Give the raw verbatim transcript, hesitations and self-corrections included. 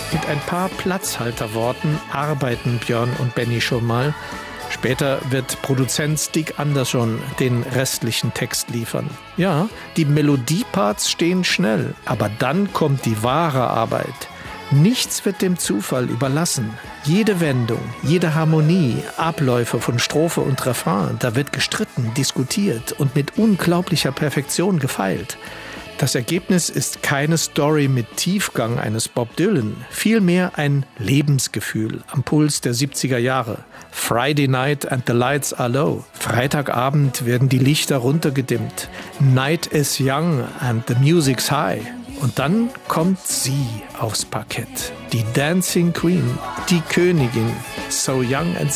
Mit ein paar Platzhalterworten arbeiten Björn und Benny schon mal. Später wird Produzent Stig Andersson den restlichen Text liefern. Ja, die Melodieparts stehen schnell, aber dann kommt die wahre Arbeit. Nichts wird dem Zufall überlassen. Jede Wendung, jede Harmonie, Abläufe von Strophe und Refrain, da wird gestritten, diskutiert und mit unglaublicher Perfektion gefeilt. Das Ergebnis ist keine Story mit Tiefgang eines Bob Dylan, vielmehr ein Lebensgefühl am Puls der siebziger Jahre. Friday night and the lights are low. Freitagabend werden die Lichter runtergedimmt. Night is young and the music's high. Und dann kommt sie aufs Parkett. Die Dancing Queen, die Königin, so young and